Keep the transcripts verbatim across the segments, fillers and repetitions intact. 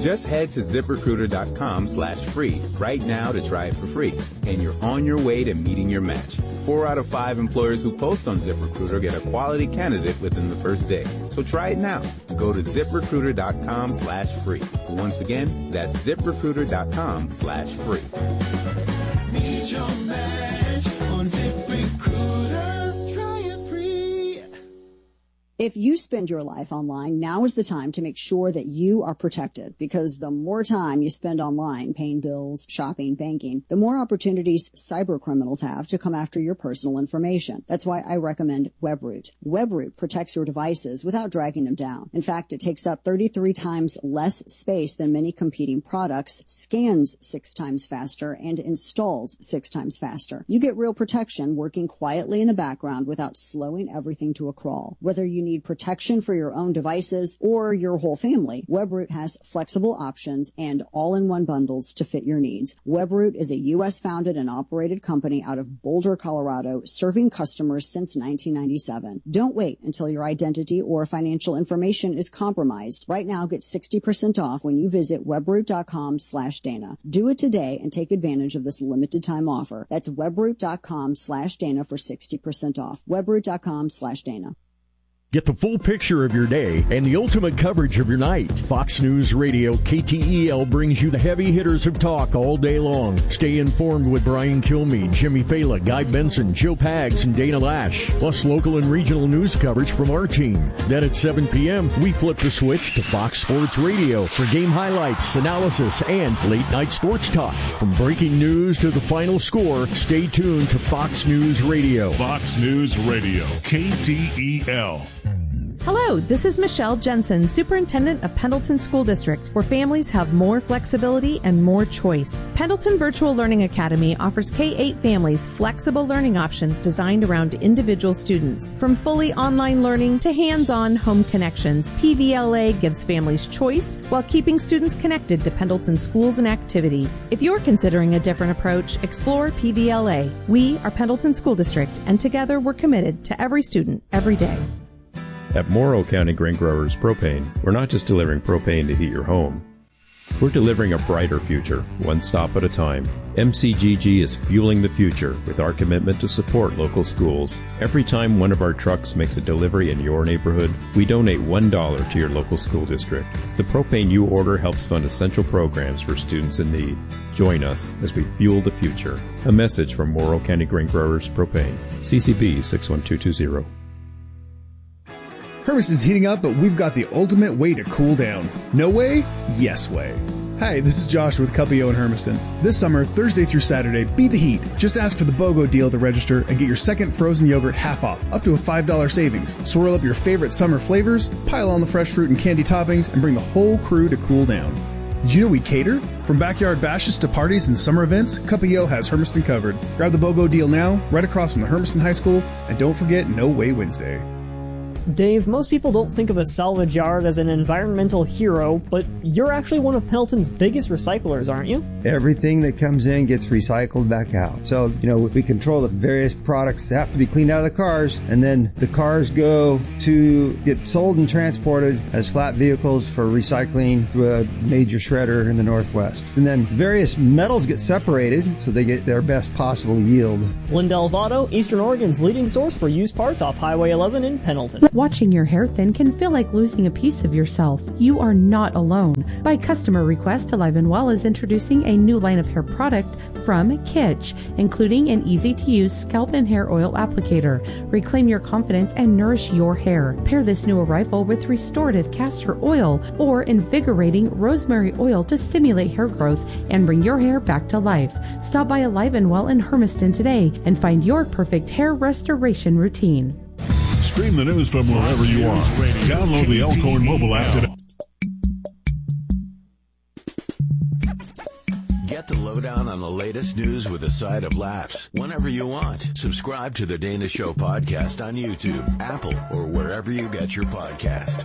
Just head to ZipRecruiter.com slash free right now to try it for free, and you're on your way to meeting your match. Four out of five employers who post on ZipRecruiter get a quality candidate within the first day. So try it now. Go to ZipRecruiter.com slash free. Once again, that's ZipRecruiter.com slash free. Meet your match on ZipRecruiter. Try it free. If you spend your life online, now is the time to make sure that you are protected, because the more time you spend online paying bills, shopping, banking, the more opportunities cyber criminals have to come after your personal information. That's why I recommend Webroot. Webroot protects your devices without dragging them down. In fact, it takes up thirty-three times less space than many competing products, scans six times faster, and installs six times faster. You get real protection working quietly in the background without slowing everything to a crawl. Whether you need protection for your own devices or your whole family, Webroot has flexible options and all-in-one bundles to fit your needs. Webroot is a U S founded and operated company out of Boulder, Colorado, serving customers since nineteen ninety-seven. Don't wait until your identity or financial information is compromised. Right now, get sixty percent off when you visit webroot.com slash Dana. Do it today and take advantage of this limited time offer. That's webroot.com slash Dana for sixty percent off. Webroot.com slash Dana. Get the full picture of your day and the ultimate coverage of your night. Fox News Radio K T E L brings you the heavy hitters of talk all day long. Stay informed with Brian Kilmeade, Jimmy Fela, Guy Benson, Joe Pags, and Dana Lash. Plus local and regional news coverage from our team. Then at seven p.m., we flip the switch to Fox Sports Radio for game highlights, analysis, and late-night sports talk. From breaking news to the final score, stay tuned to Fox News Radio. Fox News Radio, K T E L. Hello, this is Michelle Jensen, Superintendent of Pendleton School District, where families have more flexibility and more choice. Pendleton Virtual Learning Academy offers K eight families flexible learning options designed around individual students. From fully online learning to hands-on home connections, P V L A gives families choice while keeping students connected to Pendleton schools and activities. If you're considering a different approach, explore P V L A. We are Pendleton School District, and together we're committed to every student, every day. At Morrow County Grain Growers Propane, we're not just delivering propane to heat your home. We're delivering a brighter future, one stop at a time. M C G G is fueling the future with our commitment to support local schools. Every time one of our trucks makes a delivery in your neighborhood, we donate one dollar to your local school district. The propane you order helps fund essential programs for students in need. Join us as we fuel the future. A message from Morrow County Grain Growers Propane. C C B six one two two zero. Hermiston's heating up, but we've got the ultimate way to cool down. No way? Yes way. Hi, this is Josh with Cuppio in Hermiston. This summer, Thursday through Saturday, beat the heat. Just ask for the BOGO deal to register and get your second frozen yogurt half off, up to a five dollars savings. Swirl up your favorite summer flavors, pile on the fresh fruit and candy toppings, and bring the whole crew to cool down. Did you know we cater? From backyard bashes to parties and summer events, Cuppio has Hermiston covered. Grab the BOGO deal now, right across from the Hermiston High School, and don't forget No Way Wednesday. Dave, most people don't think of a salvage yard as an environmental hero, but you're actually one of Pendleton's biggest recyclers, aren't you? Everything that comes in gets recycled back out. So, you know, we control the various products that have to be cleaned out of the cars, and then the cars go to get sold and transported as flat vehicles for recycling to a major shredder in the Northwest. And then various metals get separated so they get their best possible yield. Lindell's Auto, Eastern Oregon's leading source for used parts off Highway eleven in Pendleton. Watching your hair thin can feel like losing a piece of yourself. You are not alone. By customer request, Alive and Well is introducing a new line of hair product from Kitsch, including an easy-to-use scalp and hair oil applicator. Reclaim your confidence and nourish your hair. Pair this new arrival with restorative castor oil or invigorating rosemary oil to stimulate hair growth and bring your hair back to life. Stop by Alive and Well in Hermiston today and find your perfect hair restoration routine. Stream the news from wherever you are. Download the Elkhorn mobile app today. Get the lowdown on the latest news with a side of laughs whenever you want. Subscribe to the Dana Show podcast on YouTube, Apple, or wherever you get your podcast.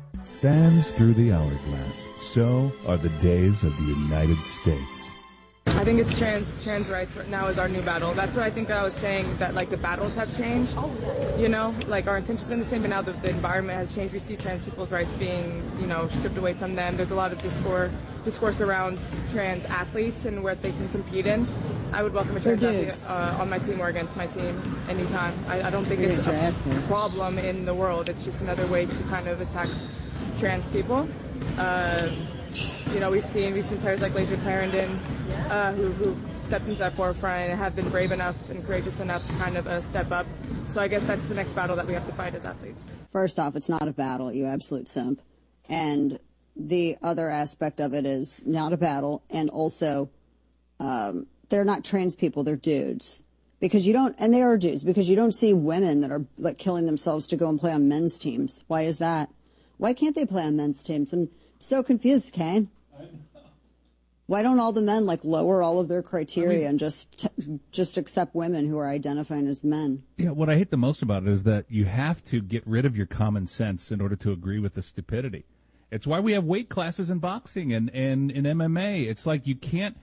Sands through the hourglass. So are the days of the United States. I think it's trans trans rights right now is our new battle. That's what I think I was saying, that like the battles have changed. Oh, yes. You know, like our intentions have been the same, but now the, the environment has changed. We see trans people's rights being, you know, stripped away from them. There's a lot of discourse discourse around trans athletes and what they can compete in. I would welcome a trans athlete uh, on my team or against my team anytime. I, I don't think it's a problem in the world. It's just another way to kind of attack trans people. Uh, you know, we've seen we've seen players like Layshia Clarendon uh, who who stepped into that forefront and have been brave enough and courageous enough to kind of uh, step up. So I guess that's the next battle that we have to fight as athletes. First off, it's not a battle, you absolute simp. And the other aspect of it is not a battle, and also um, they're not trans people, they're dudes. Because you don't, and they are dudes, because you don't see women that are like killing themselves to go and play on men's teams. Why is that? Why can't they play on men's teams? I'm so confused, Kane. I know. Why don't all the men like lower all of their criteria I mean, and just just accept women who are identifying as men? Yeah, what I hate the most about it is that you have to get rid of your common sense in order to agree with the stupidity. It's why we have weight classes in boxing and, and in M M A. It's like you can't,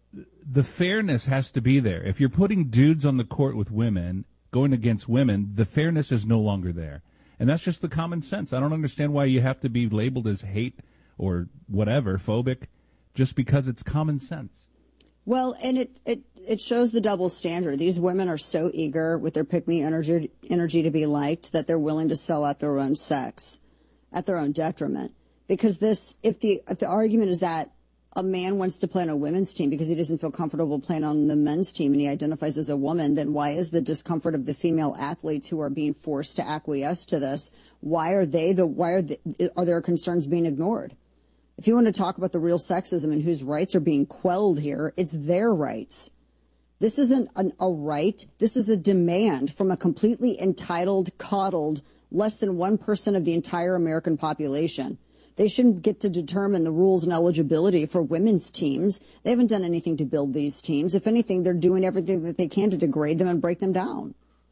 the fairness has to be there. If you're putting dudes on the court with women, going against women, the fairness is no longer there. And that's just the common sense. I don't understand why you have to be labeled as hate or whatever, phobic, just because it's common sense. Well, and it, it, it shows the double standard. These women are so eager with their pick-me energy, energy to be liked that they're willing to sell out their own sex at their own detriment. Because this, if the if the argument is that a man wants to play on a women's team because he doesn't feel comfortable playing on the men's team and he identifies as a woman, then why is the discomfort of the female athletes who are being forced to acquiesce to this, why are they the, why are the, are their concerns being ignored? If you want to talk about the real sexism and whose rights are being quelled here, it's their rights. This isn't an, a right. This is a demand from a completely entitled, coddled, less than one percent of the entire American population. They shouldn't get to determine the rules and eligibility for women's teams. They haven't done anything to build these teams. If anything, they're doing everything that they can to degrade them and break them down.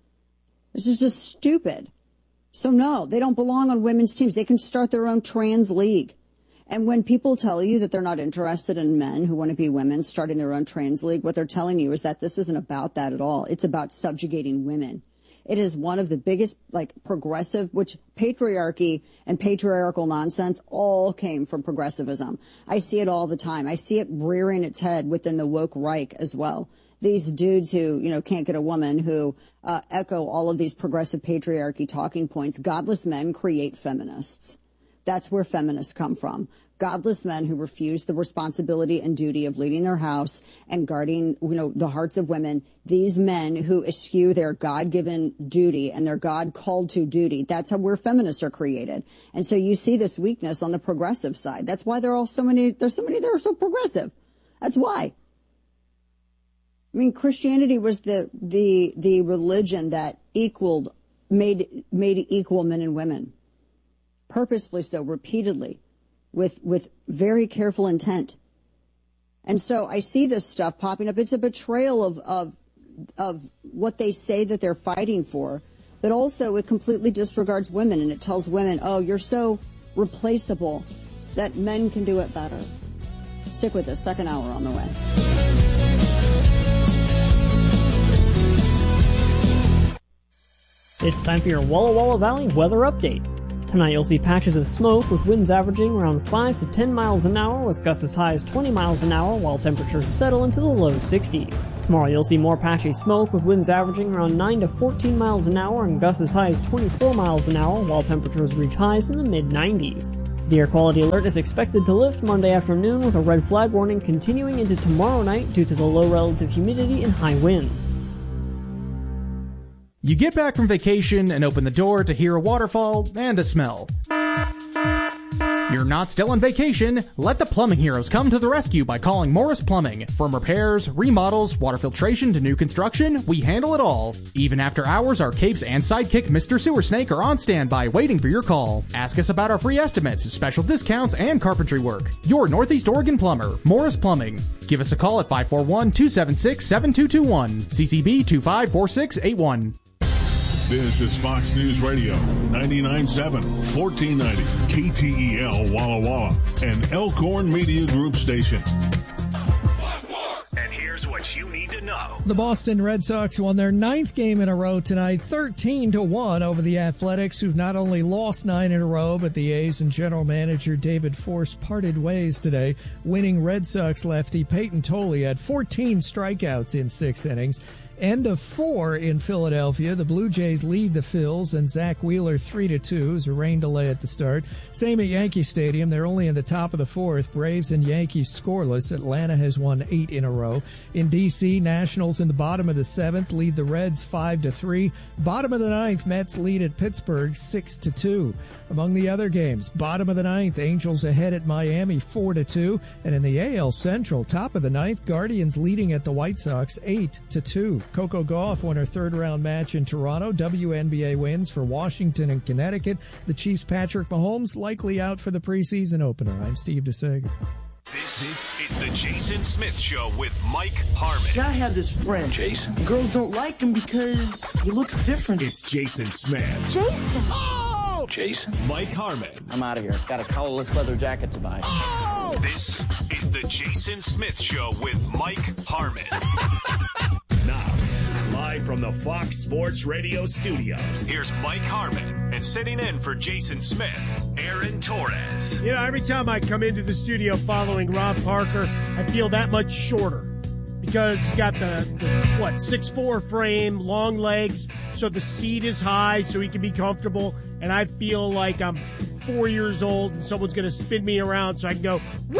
This is just stupid. So no, they don't belong on women's teams. They can start their own trans league. And when people tell you that they're not interested in men who want to be women starting their own trans league, what they're telling you is that this isn't about that at all. It's about subjugating women. It is one of the biggest, like, progressive, which patriarchy and patriarchal nonsense all came from progressivism. I see it all the time. I see it rearing its head within the woke Reich as well. These dudes who, you know, can't get a woman, who uh, echo all of these progressive patriarchy talking points. Godless men create feminists. That's where feminists come from. Godless men who refuse the responsibility and duty of leading their house and guarding, you know, the hearts of women. These men who eschew their God-given duty and their God-called to duty. That's how where feminists are created. And so you see this weakness on the progressive side. That's why there are all so many, there's so many that are so progressive. That's why. I mean, Christianity was the, the, the religion that equaled, made, made equal men and women. Purposefully so, repeatedly. With with very careful intent. And so I see this stuff popping up. It's a betrayal of, of, of what they say that they're fighting for, but also it completely disregards women, and it tells women, oh, you're so replaceable that men can do it better. Stick with us. Second hour on the way. It's time for your Walla Walla Valley weather update. Tonight you'll see patches of smoke with winds averaging around five to ten miles an hour with gusts as high as twenty miles an hour while temperatures settle into the low sixties. Tomorrow you'll see more patchy smoke with winds averaging around nine to fourteen miles an hour and gusts as high as twenty-four miles an hour while temperatures reach highs in the mid nineties. The air quality alert is expected to lift Monday afternoon with a red flag warning continuing into tomorrow night due to the low relative humidity and high winds. You get back from vacation and open the door to hear a waterfall and a smell. You're not still on vacation. Let the plumbing heroes come to the rescue by calling Morris Plumbing. From repairs, remodels, water filtration to new construction, we handle it all. Even after hours, our capes and sidekick Mister Sewer Snake are on standby waiting for your call. Ask us about our free estimates, special discounts, and carpentry work. Your Northeast Oregon plumber, Morris Plumbing. Give us a call at five four one, two seven six, seven two two one, C C B two five four six eight one. This is Fox News Radio, ninety-nine point seven, fourteen ninety, K T E L Walla Walla, an Elkhorn Media Group station. And what you need to know. The Boston Red Sox won their ninth game in a row tonight, thirteen to one over the Athletics, who've not only lost nine in a row, but the A's and general manager David Force parted ways today. Winning Red Sox lefty Peyton Tolley had fourteen strikeouts in six innings. End of four in Philadelphia. The Blue Jays lead the Phils and Zach Wheeler three to two. There's a rain delay at the start. Same at Yankee Stadium. They're only in the top of the fourth. Braves and Yankees scoreless. Atlanta has won eight in a row. In D C, Nationals in the bottom of the seventh lead the Reds five to three. Bottom of the ninth, Mets lead at Pittsburgh six to two. Among the other games, bottom of the ninth, Angels ahead at Miami four to two. And in the A L Central, top of the ninth, Guardians leading at the White Sox eight to two. Coco Gauff won her third-round match in Toronto. W N B A wins for Washington and Connecticut. The Chiefs' Patrick Mahomes likely out for the preseason opener. I'm Steve DeSega. This, this is the Jason Smith Show with Mike Harmon. See, I have this friend, Jason. Girls don't like him because he looks different. It's Jason Smith. Jason. Oh! Jason. Mike Harmon. I'm out of here. Got a collarless leather jacket to buy. Oh! This is the Jason Smith Show with Mike Harmon. Now, live from the Fox Sports Radio studios, here's Mike Harmon, and sitting in for Jason Smith, Aaron Torres. You know, every time I come into the studio following Rob Parker, I feel that much shorter because you got the, the what, six foot four frame, long legs, so the seat is high so he can be comfortable, and I feel like I'm four years old and someone's going to spin me around so I can go,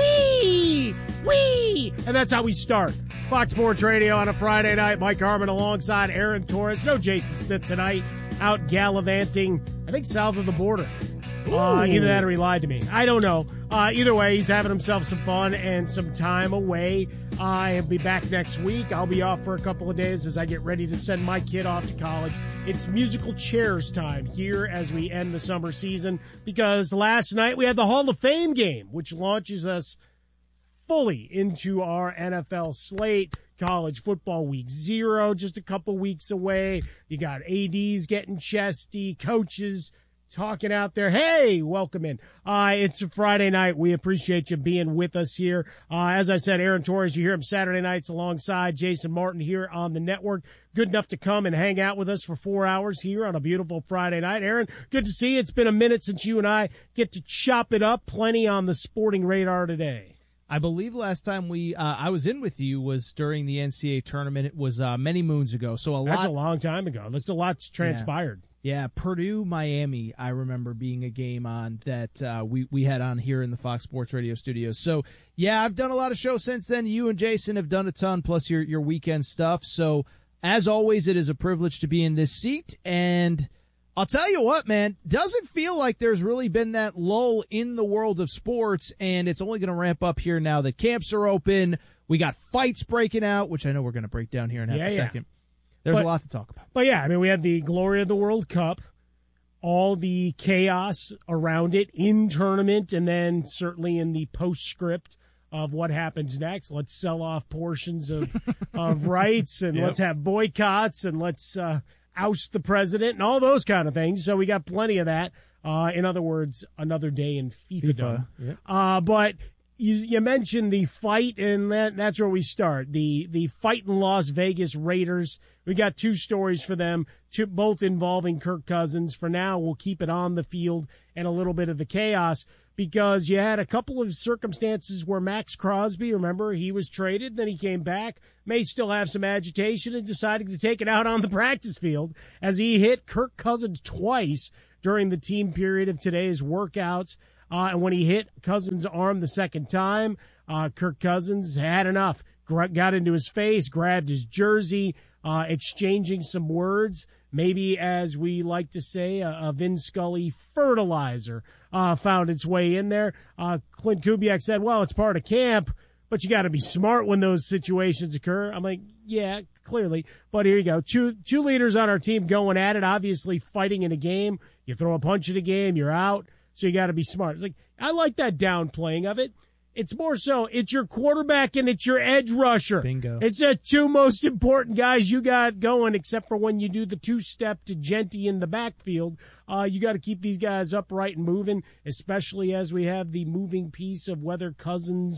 wee, wee, and that's how we start. Fox Sports Radio on a Friday night. Mike Harmon alongside Aaron Torres. No Jason Smith tonight. Out gallivanting, I think, south of the border. Uh, either that or he lied to me. I don't know. Uh, either way, he's having himself some fun and some time away. Uh, I'll be back next week. I'll be off for a couple of days as I get ready to send my kid off to college. It's musical chairs time here as we end the summer season because last night we had the Hall of Fame game, which launches us fully into our N F L slate. College football week zero, just a couple weeks away. You got A Ds getting chesty, coaches talking out there. Hey, welcome in. Uh, it's a Friday night. We appreciate you being with us here. Uh, as I said, Aaron Torres, you hear him Saturday nights alongside Jason Martin here on the network. Good enough to come and hang out with us for four hours here on a beautiful Friday night. Aaron, good to see you. It's been a minute since you and I get to chop it up. Plenty on the sporting radar today. I believe last time we uh, I was in with you was during the N C double A tournament. It was uh, many moons ago. So a That's lot. a long time ago. That's a lot's transpired. Yeah, yeah. Purdue, Miami, I remember being a game on that uh, we, we had on here in the Fox Sports Radio studios. So, yeah, I've done a lot of shows since then. You and Jason have done a ton, plus your, your weekend stuff. So, as always, it is a privilege to be in this seat. And I'll tell you what, man, doesn't feel like there's really been that lull in the world of sports, and it's only going to ramp up here now that camps are open. We got fights breaking out, which I know we're going to break down here in half yeah, a yeah. second. There's but, a lot to talk about. But, yeah, I mean, we had the glory of the World Cup, all the chaos around it in tournament, and then certainly in the postscript of what happens next. Let's sell off portions of, of rights, and yep. let's have boycotts, and let's uh, – oust the president and all those kind of things. So we got plenty of that. Uh, in other words, another day in FIFA. FIFA yeah. uh, but you, you mentioned the fight, and that, that's where we start. The the fight in Las Vegas Raiders. We got two stories for them, two, both involving Kirk Cousins. For now, we'll keep it on the field and a little bit of the chaos because you had a couple of circumstances where Max Crosby, remember, he was traded, then he came back, may still have some agitation and decided to take it out on the practice field as he hit Kirk Cousins twice during the team period of today's workouts. Uh, and when he hit Cousins' arm the second time, uh, Kirk Cousins had enough, Gra- got into his face, grabbed his jersey, uh, exchanging some words. Maybe, as we like to say, a, a Vin Scully fertilizer uh, found its way in there. Uh, Clint Kubiak said, well, it's part of camp, but you got to be smart when those situations occur. I'm like, yeah, clearly. But here you go. Two, two leaders on our team going at it, obviously fighting in a game. You throw a punch in a game, you're out. So you got to be smart. It's like, I like that downplaying of it. It's more so, it's your quarterback and it's your edge rusher. Bingo. It's the two most important guys you got going, except for when you do the two-step to Genty in the backfield. Uh, you got to keep these guys upright and moving, especially as we have the moving piece of whether Cousins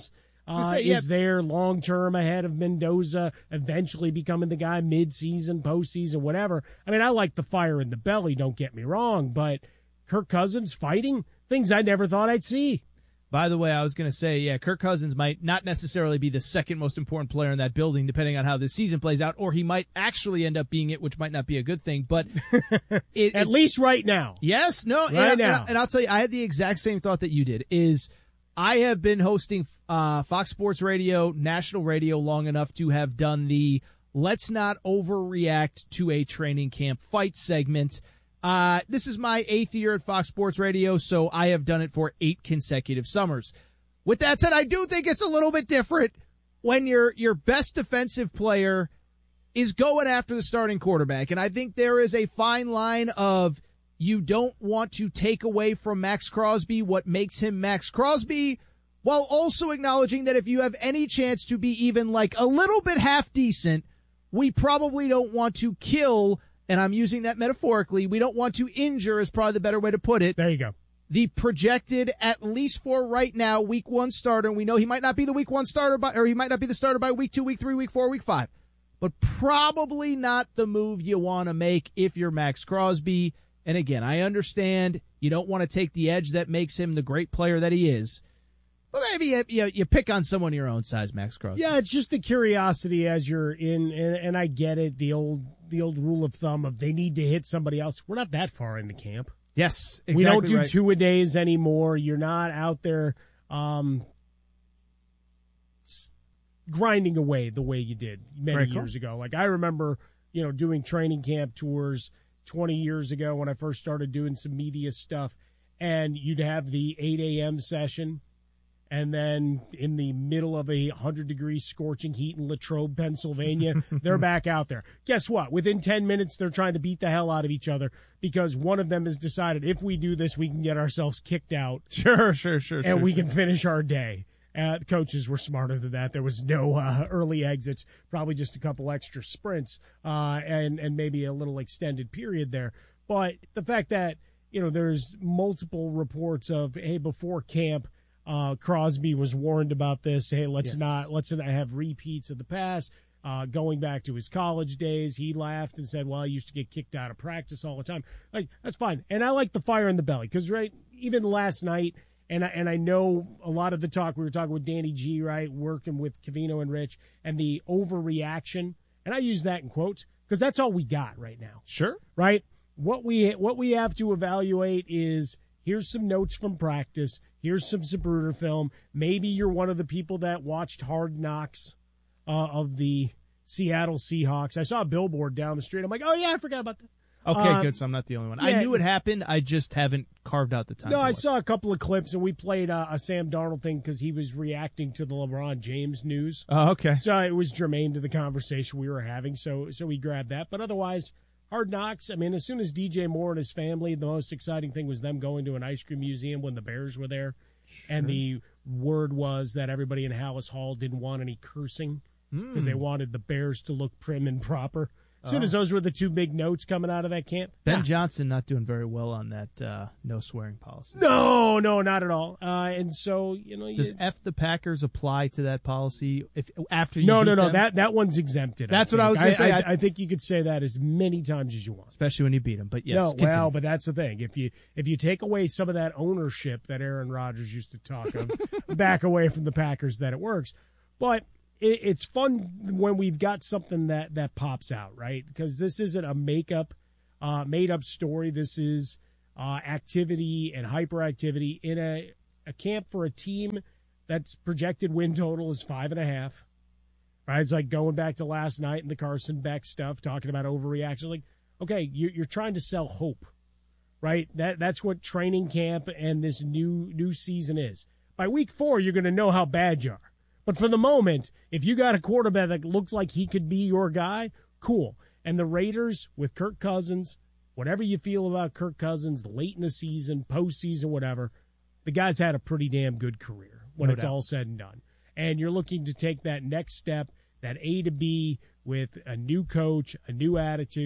uh, say, yeah. is there long-term ahead of Mendoza, eventually becoming the guy mid-season, postseason, whatever. I mean, I like the fire in the belly, don't get me wrong, but Kirk Cousins fighting, things I never thought I'd see. By the way, I was going to say, yeah, Kirk Cousins might not necessarily be the second most important player in that building, depending on how this season plays out, or he might actually end up being it, which might not be a good thing. But it, at least right now, yes, no, right and, I, now, and, I, and I'll tell you, I had the exact same thought that you did. Is I have been hosting uh, Fox Sports Radio, national radio, long enough to have done the "Let's not overreact to a training camp fight" segment. Uh, this is my eighth year at Fox Sports Radio, so I have done it for eight consecutive summers. With that said, I do think it's a little bit different when your your best defensive player is going after the starting quarterback. And I think there is a fine line of you don't want to take away from Max Crosby what makes him Max Crosby, while also acknowledging that if you have any chance to be even like a little bit half decent, we probably don't want to kill, and I'm using that metaphorically, we don't want to injure is probably the better way to put it. There you go. The projected, at least for right now, week one starter. We know he might not be the week one starter, by, or he might not be the starter by week two, week three, week four, week five. But probably not the move you want to make if you're Max Crosby. And again, I understand you don't want to take the edge that makes him the great player that he is. But maybe you, you, you pick on someone your own size, Max Crosby. Yeah, it's just the curiosity as you're in, and, and I get it, the old the old rule of thumb of they need to hit somebody else. We're not that far into camp. Yes, exactly. We don't do right. two-a-days anymore. You're not out there um, grinding away the way you did many Right, years cool. ago. Like, I remember, you know, doing training camp tours twenty years ago when I first started doing some media stuff, and you'd have the eight a.m. session, and then in the middle of a one hundred degree scorching heat in Latrobe, Pennsylvania, they're back out there. Guess what? Within ten minutes, they're trying to beat the hell out of each other because one of them has decided if we do this, we can get ourselves kicked out. Sure, sure, sure. And sure, we sure. can finish our day. Uh, the coaches were smarter than that. There was no uh, early exits, probably just a couple extra sprints uh, and, and maybe a little extended period there. But the fact that, you know, there's multiple reports of, hey, before camp, Uh, Crosby was warned about this. Hey, let's Yes. not let's not have repeats of the past. Uh, going back to his college days, he laughed and said, "Well, I used to get kicked out of practice all the time." Like, that's fine, and I like the fire in the belly because right, even last night, and I, and I know a lot of the talk we were talking with Danny G, right, working with Covino and Rich, and the overreaction, and I use that in quotes because that's all we got right now. Sure, right. What we what we have to evaluate is. Here's some notes from practice. Here's some Zapruder film. Maybe you're one of the people that watched Hard Knocks uh, of the Seattle Seahawks. I saw a billboard down the street. I'm like, oh, yeah, I forgot about that. Okay, um, good. So I'm not the only one. yeah, I knew it happened. I just haven't carved out the time. No, to I watch. saw a couple of clips, and we played uh, a Sam Darnold thing because he was reacting to the LeBron James news. Oh, okay. So it was germane to the conversation we were having, so so we grabbed that. But otherwise, Hard Knocks, I mean, as soon as D J Moore and his family, the most exciting thing was them going to an ice cream museum when the Bears were there. Sure. And the word was that everybody in Hallis Hall didn't want any cursing because Mm. they wanted the Bears to look prim and proper. As soon Oh. as those were the two big notes coming out of that camp. Ben nah. Johnson not doing very well on that uh, no swearing policy. No, no, not at all. Uh, and so, you know. Does you, F the Packers apply to that policy if after you No, beat no, no. them? That that one's exempted. That's I what I think. was gonna say. I, I- I think you could say that as many times as you want. Especially when you beat them. But yes, no, continue. well, but that's the thing. If you if you take away some of that ownership that Aaron Rodgers used to talk of, back away from the Packers, that it works. But it, it's fun when we've got something that, that pops out, right? Because this isn't a makeup, uh, made up story. This is uh, activity and hyperactivity in a a camp for a team that's projected win total is five and a half. Right? It's like going back to last night and the Carson Beck stuff, talking about overreaction. Like, okay, you're, you're trying to sell hope, right? That that's what training camp and this new new season is. By week four, you're going to know how bad you are. But for the moment, if you got a quarterback that looks like he could be your guy, cool. And the Raiders with Kirk Cousins, whatever you feel about Kirk Cousins, late in the season, postseason, whatever, the guy's had a pretty damn good career when No it's doubt. all said and done. And you're looking to take that next step, that A to B with a new coach, a new attitude.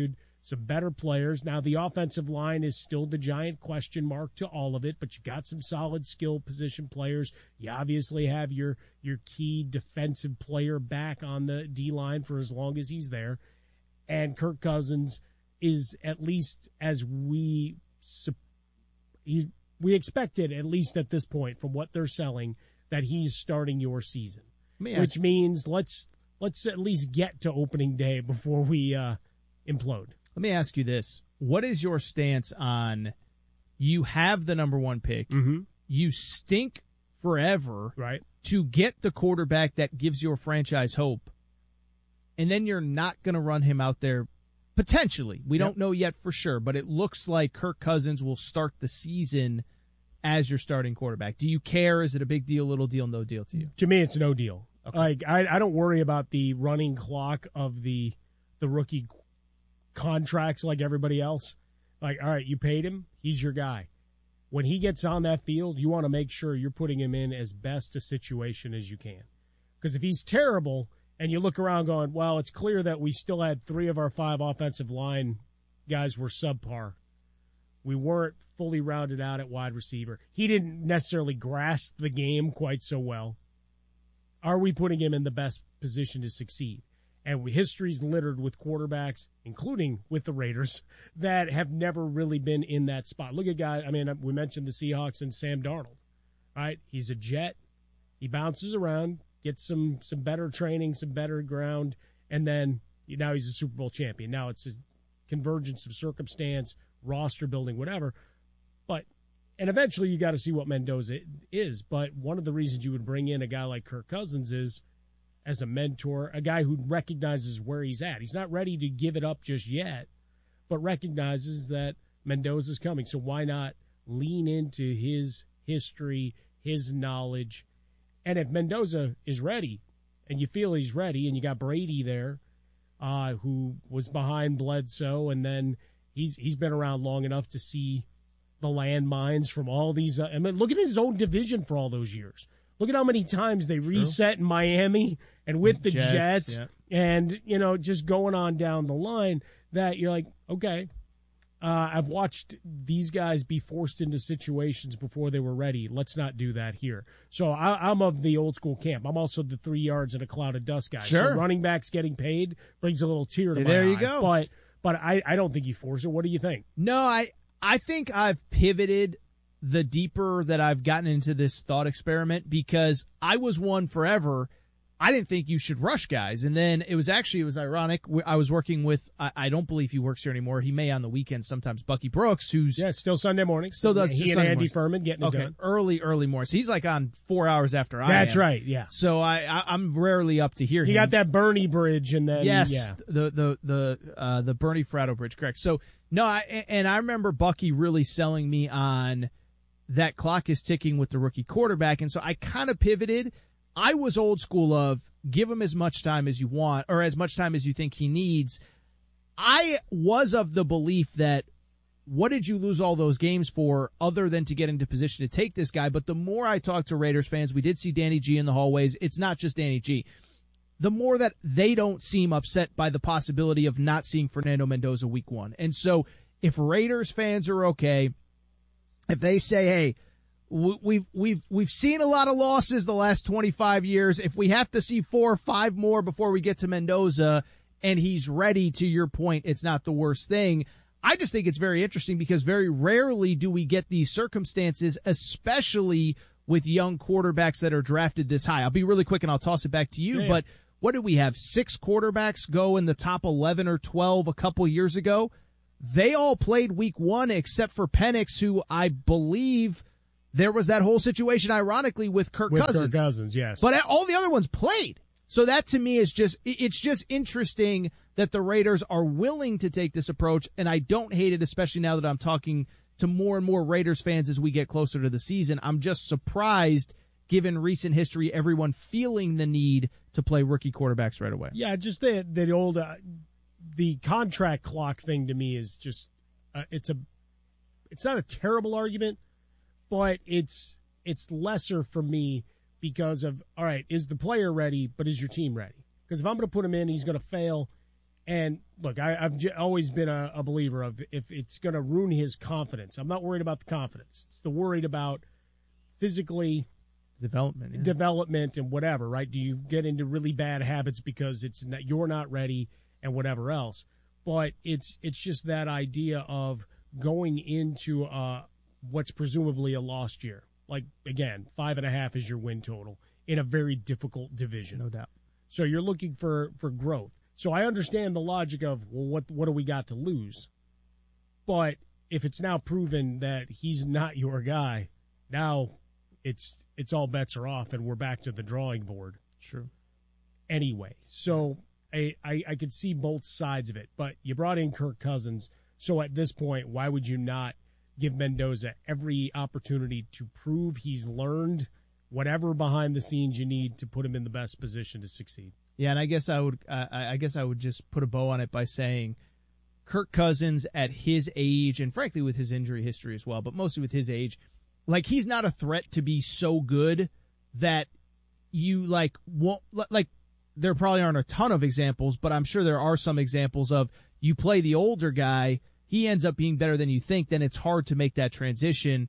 some better players. Now, the offensive line is still the giant question mark to all of it, but you got some solid skill position players. You obviously have your your key defensive player back on the D-line for as long as he's there. And Kirk Cousins is, at least as we he, we expected, at least at this point, from what they're selling, that he's starting your season. Which means let's let's at least get to opening day before we uh, implode. Let me ask you this. What is your stance on you have the number one pick, mm-hmm. you stink forever right. to get the quarterback that gives your franchise hope, and then you're not going to run him out there potentially. We yep. don't know yet for sure, but it looks like Kirk Cousins will start the season as your starting quarterback. Do you care? Is it a big deal, little deal, no deal to you? To me, it's no deal. Okay. Like I, I don't worry about the running clock of the the rookie contracts like everybody else. Like, all right, you paid him, he's your guy. When he gets on that field, you want to make sure you're putting him in as best a situation as you can. Because if he's terrible and you look around going, well, it's clear that we still had three of our five offensive line guys were subpar. We weren't fully rounded out at wide receiver. He didn't necessarily grasp the game quite so well. Are we putting him in the best position to succeed? And history's littered with quarterbacks, including with the Raiders, that have never really been in that spot. Look at guys, I mean, we mentioned the Seahawks and Sam Darnold, right? He's a jet. He bounces around, gets some some better training, some better ground, and then now he's a Super Bowl champion. Now it's a convergence of circumstance, roster building, whatever. But, and eventually you got to see what Mendoza is. But one of the reasons you would bring in a guy like Kirk Cousins is as a mentor, a guy who recognizes where he's at. He's not ready to give it up just yet, but recognizes that Mendoza's coming. So why not lean into his history, his knowledge? And if Mendoza is ready, and you feel he's ready, and you got Brady there, uh, who was behind Bledsoe, and then he's he's been around long enough to see the landmines from all these. Uh, I mean, look at his own division for all those years. Look at how many times they reset in Miami and with the Jets, Jets yeah. and, you know, just going on down the line that you're like, okay, uh, I've watched these guys be forced into situations before they were ready. Let's not do that here. So I, I'm of the old school camp. I'm also the three yards in a cloud of dust guy. Sure. So running backs getting paid brings a little tear to hey, my there eye. you go. But, but I, I don't think you force it. What do you think? No, I, I think I've pivoted the deeper that I've gotten into this thought experiment, because I was one forever. I didn't think you should rush guys. And then it was actually, it was ironic. I was working with, I, I don't believe he works here anymore. He may on the weekends sometimes, Bucky Brooks, who's. Yeah, still Sunday mornings. Still does. He and Sunday Andy mornings. Furman getting it okay, done. Early, early mornings. He's like on four hours after I That's am. right, yeah. So I, I, I'm rarely up to hear he him. He got that Bernie Bridge and then. Yes, yeah. the, the, the, uh, the Bernie Fratto Bridge, correct. So, no, I, and I remember Bucky really selling me on that clock is ticking with the rookie quarterback. And so I kind of pivoted. I was old school of give him as much time as you want or as much time as you think he needs. I was of the belief that what did you lose all those games for other than to get into position to take this guy? But the more I talk to Raiders fans, we did see Danny G in the hallways. It's not just Danny G. The more that they don't seem upset by the possibility of not seeing Fernando Mendoza week one. And so if Raiders fans are okay, if they say, hey, we've we've we've seen a lot of losses the last twenty-five years. If we have to see four or five more before we get to Mendoza and he's ready, to your point, it's not the worst thing. I just think it's very interesting because very rarely do we get these circumstances, especially with young quarterbacks that are drafted this high. I'll be really quick and I'll toss it back to you. Yeah, yeah. But what did we have? Six quarterbacks go in the top eleven or twelve a couple years ago. They all played week one except for Penix, who I believe there was that whole situation, ironically, with Kirk with Cousins. Kirk Cousins, yes. But all the other ones played. So that to me is just, it's just interesting that the Raiders are willing to take this approach, and I don't hate it, especially now that I'm talking to more and more Raiders fans as we get closer to the season. I'm just surprised, given recent history, everyone feeling the need to play rookie quarterbacks right away. Yeah, just the, the old... Uh, the contract clock thing to me is just uh, it's a it's not a terrible argument, but it's it's lesser for me because of, all right, is the player ready, but is your team ready? Because if I'm going to put him in, he's going to fail, And look, I, I've j- always been a, a believer of if it's going to ruin his confidence. I'm not worried about the confidence. It's the worried about physically development, yeah. development and whatever, right? Do you get into really bad habits because it's not, you're not ready and whatever else? But it's it's just that idea of going into uh, what's presumably a lost year. Like, again, five and a half is your win total in a very difficult division. No doubt. So you're looking for, for growth. So I understand the logic of, well, what what do we got to lose? But if it's now proven that he's not your guy, now it's it's all bets are off and we're back to the drawing board. True. Anyway, so I, I, I could see both sides of it. But you brought in Kirk Cousins, so at this point, why would you not give Mendoza every opportunity to prove he's learned whatever behind the scenes you need to put him in the best position to succeed? Yeah, and I guess I would uh, I guess I would just put a bow on it by saying Kirk Cousins at his age, and frankly with his injury history as well, but mostly with his age, like he's not a threat to be so good that you like won't like. There probably aren't a ton of examples, but I'm sure there are some examples of you play the older guy, he ends up being better than you think, then it's hard to make that transition.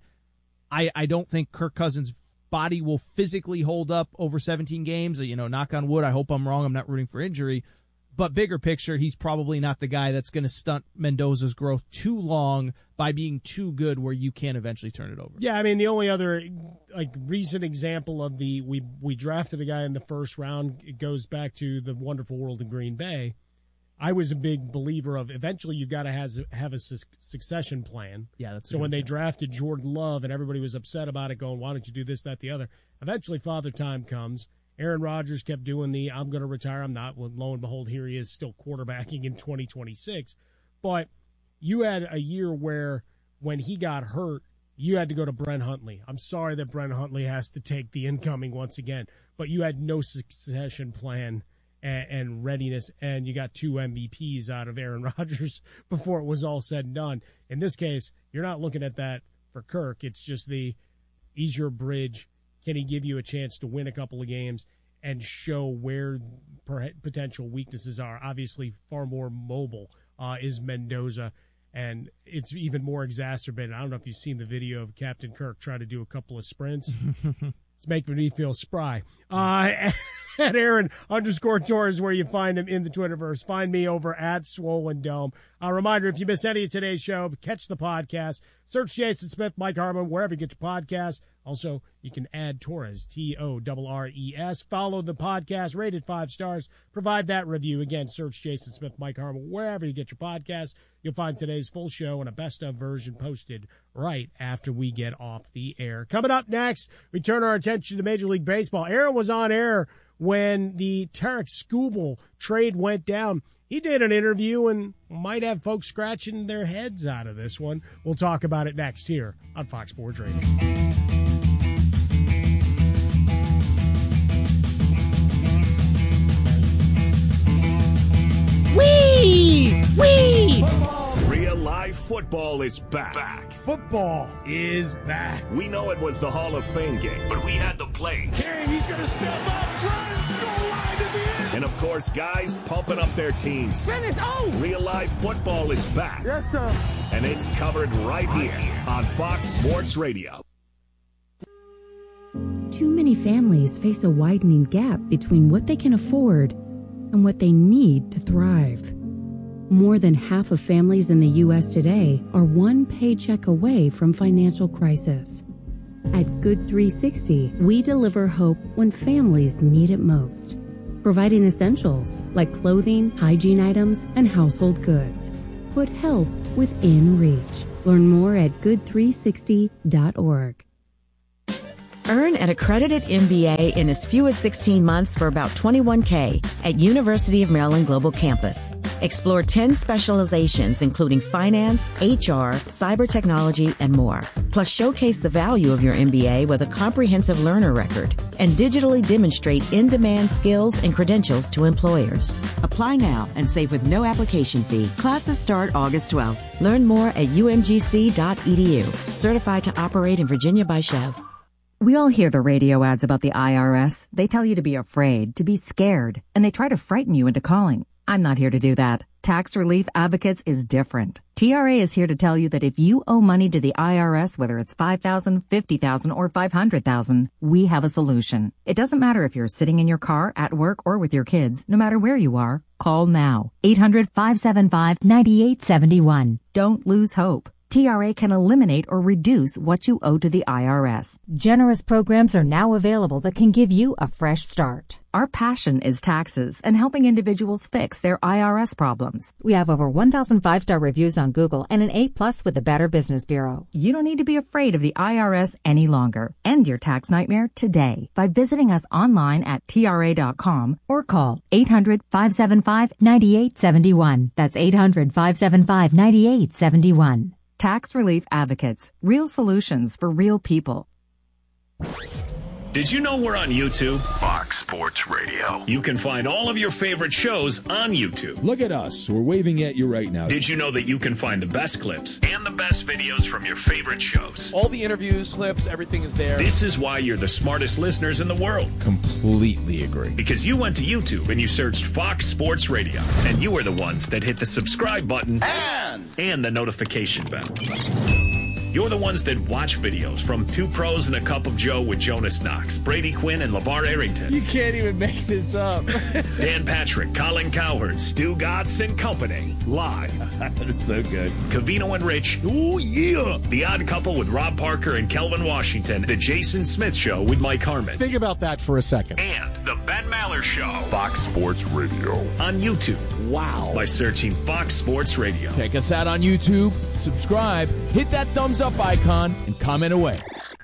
I I don't think Kirk Cousins' body will physically hold up over seventeen games. You know, knock on wood, I hope I'm wrong. I'm not rooting for injury. But bigger picture, he's probably not the guy that's going to stunt Mendoza's growth too long by being too good where you can eventually turn it over. Yeah, I mean, the only other like recent example of the we we drafted a guy in the first round, it goes back to the wonderful world in Green Bay. I was a big believer of eventually you've got to has, have a su- succession plan. Yeah, that's so when they drafted Jordan Love and everybody was upset about it, going, why don't you do this, that, the other? Eventually, Father Time comes. Aaron Rodgers kept doing the I'm going to retire, I'm not. Well, lo and behold, here he is still quarterbacking in twenty twenty-six. But you had a year where when he got hurt, you had to go to Brent Huntley. I'm sorry that Brent Huntley has to take the incoming once again, but you had no succession plan and, and readiness, and you got two M V Ps out of Aaron Rodgers before it was all said and done. In this case, you're not looking at that for Kirk. It's just the he's your bridge. Can he give you a chance to win a couple of games and show where potential weaknesses are? Obviously, far more mobile uh, is Mendoza, and it's even more exacerbated. I don't know if you've seen the video of Captain Kirk trying to do a couple of sprints. It's making me feel spry. Uh, at Aaron underscore Torres, where you find him in the Twitterverse. Find me over at Swollen Dome. A reminder, if you miss any of today's show, catch the podcast. Search Jason Smith, Mike Harmon, wherever you get your podcasts. Also, you can add Torres, T O R R E S. Follow the podcast, rated five stars. Provide that review. Again, search Jason Smith, Mike Harmon, wherever you get your podcast. You'll find today's full show and a best-of version posted right after we get off the air. Coming up next, we turn our attention to Major League Baseball. Aaron was on air when the Tarek Skubal trade went down. He did an interview and might have folks scratching their heads out of this one. We'll talk about it next here on Fox Sports Radio. Wee! Wee! Real live football is back. back. Football is back. We know it was the Hall of Fame game, but we had the play. King, he's going to step up, runs, goal line, is he in? And, of course, guys pumping up their teams. Finish, oh! Real live football is back. Yes, sir. And it's covered right here on Fox Sports Radio. Too many families face a widening gap between what they can afford and what they need to thrive. More than half of families in the U S today are one paycheck away from financial crisis. At Good three sixty, we deliver hope when families need it most, providing essentials like clothing, hygiene items, and household goods. Put help within reach. Learn more at good three sixty dot org. Earn an accredited M B A in as few as sixteen months for about twenty-one K at University of Maryland Global Campus. Explore ten specializations, including finance, H R, cyber technology, and more. Plus, showcase the value of your M B A with a comprehensive learner record and digitally demonstrate in-demand skills and credentials to employers. Apply now and save with no application fee. Classes start August twelfth. Learn more at U M G C dot E D U. Certified to operate in Virginia by Chev. We all hear the radio ads about the I R S. They tell you to be afraid, to be scared, and they try to frighten you into calling. I'm not here to do that. Tax Relief Advocates is different. T R A is here to tell you that if you owe money to the I R S, whether it's five thousand dollars, fifty thousand dollars, or five hundred thousand dollars, we have a solution. It doesn't matter if you're sitting in your car, at work, or with your kids. No matter where you are, call now. eight hundred, five seven five, nine eight seven one. Don't lose hope. T R A can eliminate or reduce what you owe to the I R S. Generous programs are now available that can give you a fresh start. Our passion is taxes and helping individuals fix their I R S problems. We have over one thousand five-star reviews on Google and an A plus with the Better Business Bureau. You don't need to be afraid of the I R S any longer. End your tax nightmare today by visiting us online at T R A dot com or call eight hundred, five seven five, nine eight seven one. That's eight hundred, five seven five, nine eight seven one. Tax Relief Advocates. Real solutions for real people. Did you know we're on YouTube? Fox Sports Radio. You can find all of your favorite shows on YouTube. Look at us. We're waving at you right now. Did you know that you can find the best clips and the best videos from your favorite shows? All the interviews, clips, everything is there. This is why you're the smartest listeners in the world. Completely agree. Because you went to YouTube and you searched Fox Sports Radio. And you were the ones that hit the subscribe button and, and the notification bell. You're the ones that watch videos from Two Pros and a Cup of Joe with Jonas Knox, Brady Quinn, and LeVar Arrington. You can't even make this up. Dan Patrick, Colin Cowherd, Stu Gotts and Company. Live. That's so good. Covino and Rich. Oh, yeah. The Odd Couple with Rob Parker and Kelvin Washington. The Jason Smith Show with Mike Harmon. Think about that for a second. And The Ben Maller Show. Fox Sports Radio. On YouTube. Wow. By searching Fox Sports Radio. Check us out on YouTube. Subscribe. Hit that thumbs up icon and comment away.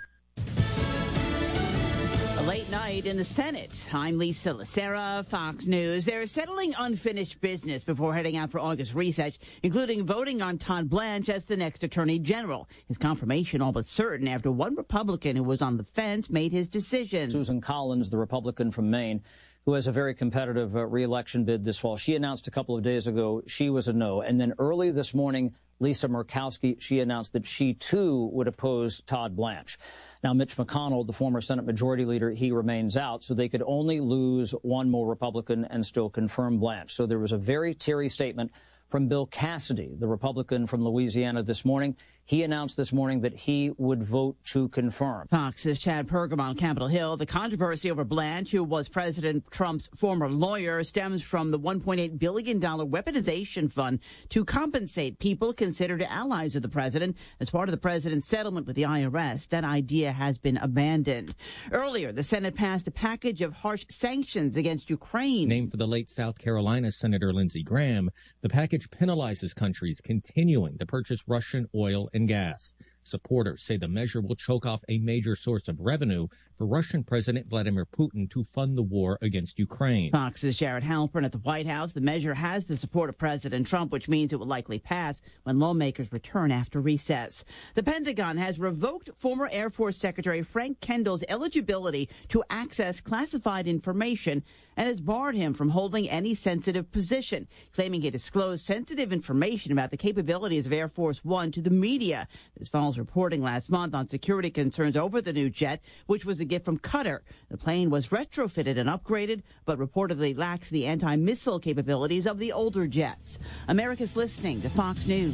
A late night in the Senate. I'm Lisa Lacera, Fox News. They're settling unfinished business before heading out for August recess, including voting on Todd Blanche as the next Attorney General. His confirmation all but certain after one Republican who was on the fence made his decision. Susan Collins, the Republican from Maine, who has a very competitive uh, re-election bid this fall, she announced a couple of days ago she was a no. And then early this morning, Lisa Murkowski, she announced that she, too, would oppose Todd Blanche. Now, Mitch McConnell, the former Senate Majority Leader, he remains out, so they could only lose one more Republican and still confirm Blanche. So there was a very teary statement from Bill Cassidy, the Republican from Louisiana, this morning. He announced this morning that he would vote to confirm. Fox's Chad Pergam on Capitol Hill. The controversy over Blanche, who was President Trump's former lawyer, stems from the one point eight billion dollars weaponization fund to compensate people considered allies of the president as part of the president's settlement with the I R S. That idea has been abandoned. Earlier, the Senate passed a package of harsh sanctions against Ukraine. Named for the late South Carolina Senator Lindsey Graham, the package penalizes countries continuing to purchase Russian oil and gas. Supporters say the measure will choke off a major source of revenue for Russian President Vladimir Putin to fund the war against Ukraine. Fox's Jared Halpern at the White House. The measure has the support of President Trump, which means it will likely pass when lawmakers return after recess. The Pentagon has revoked former Air Force Secretary Frank Kendall's eligibility to access classified information and has barred him from holding any sensitive position, claiming he disclosed sensitive information about the capabilities of Air Force One to the media. This follows reporting last month on security concerns over the new jet, which was a gift from Qatar. The plane was retrofitted and upgraded, but reportedly lacks the anti-missile capabilities of the older jets. America's listening to Fox News.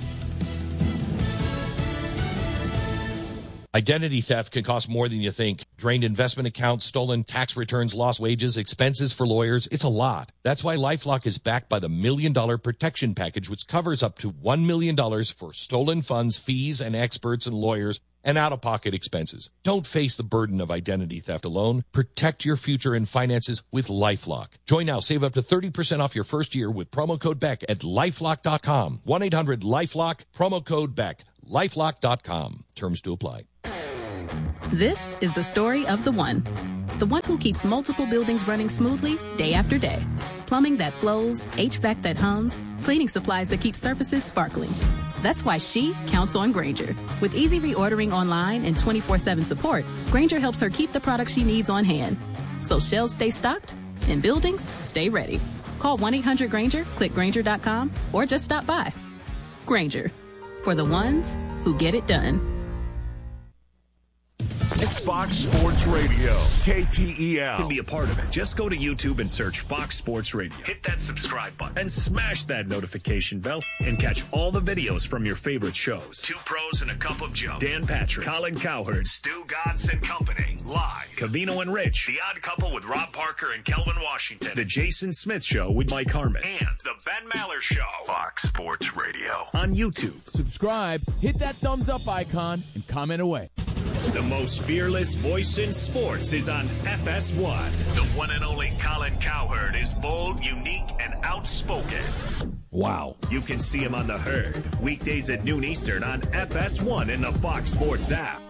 Identity theft can cost more than you think. Drained investment accounts, stolen tax returns, lost wages, expenses for lawyers. It's a lot. That's why LifeLock is backed by the Million Dollar Protection Package, which covers up to one million dollars for stolen funds, fees, and experts and lawyers, and out-of-pocket expenses. Don't face the burden of identity theft alone. Protect your future and finances with LifeLock. Join now. Save up to thirty percent off your first year with promo code Beck at lifelock dot com. one eight hundred lifelock, promo code Beck. lifelock dot com. Terms to apply. This is the story of the one. The one who keeps multiple buildings running smoothly day after day. Plumbing that flows, H V A C that hums, cleaning supplies that keep surfaces sparkling. That's why she counts on Grainger. With easy reordering online and twenty-four seven support, Grainger helps her keep the products she needs on hand. So shelves stay stocked and buildings stay ready. Call one eight hundred Grainger, click Grainger dot com, or just stop by. Grainger, for the ones who get it done. Fox Sports Radio, K T E L. To be a part of it, just go to YouTube and search Fox Sports Radio. Hit that subscribe button and smash that notification bell and catch all the videos from your favorite shows. Two Pros and a Cup of Joe. Dan Patrick, Colin Cowherd, Stu Gatz and Company. Live. Covino and Rich. The Odd Couple with Rob Parker and Kelvin Washington. The Jason Smith Show with Mike Harmon. And The Ben Maller Show. Fox Sports Radio. On YouTube. Subscribe, hit that thumbs up icon, and comment away. The most fearless voice in sports is on F S one. The one and only Colin Cowherd is bold, unique, and outspoken. Wow. You can see him on The Herd, weekdays at noon Eastern on F S one in the Fox Sports app.